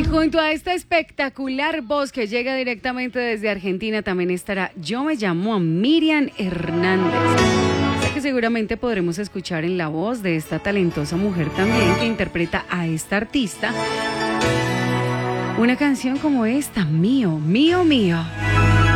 junto a esta espectacular voz que llega directamente desde Argentina también estará Yo me llamo a Miriam Hernández. Sé que seguramente podremos escuchar en la voz de esta talentosa mujer también que interpreta a esta artista una canción como esta, Mío, Mío, Mío.